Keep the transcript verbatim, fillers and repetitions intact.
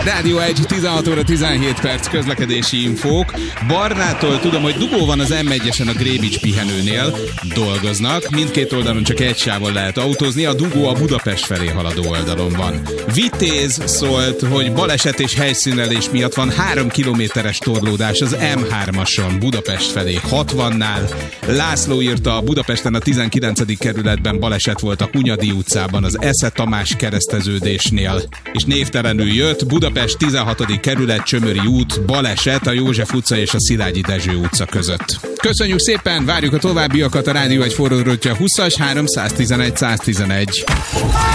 Rádió egy, tizenhat óra tizenhét perc, közlekedési infók. Barnától tudom, hogy dugó van az em egyesen a Grébics pihenőnél, dolgoznak, mindkét oldalon csak egy sávon lehet autózni, a dugó a Budapest felé haladó oldalon van. Vitéz szólt, hogy baleset és helyszínelés miatt van három kilométeres torlódás az em hármason Budapest felé hatvannál. László írta, a Budapesten a tizenkilencedik kerületben baleset volt a Hunyadi utcában az Esze Tamás kereszteződésnél. És névtelenül jött, Budapest tizenhatodik kerület, Csömöri út, baleset a József utca és a Szilágyi Dezső utca között. Köszönjük szépen, várjuk a továbbiakat a Rádió egy forró röntje húszas három tizenegy száz tizenegy.